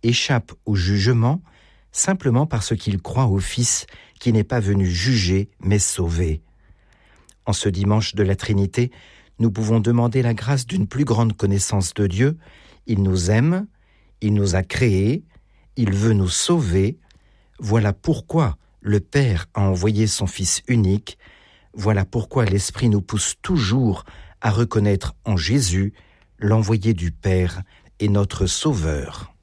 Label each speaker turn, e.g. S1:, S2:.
S1: échappent au jugement simplement parce qu'ils croient au Fils qui n'est pas venu juger mais sauver. En ce dimanche de la Trinité, nous pouvons demander la grâce d'une plus grande connaissance de Dieu. Il nous aime, il nous a créés, il veut nous sauver. Voilà pourquoi le Père a envoyé son Fils unique. Voilà pourquoi l'Esprit nous pousse toujours à reconnaître en Jésus l'envoyé du Père et notre Sauveur.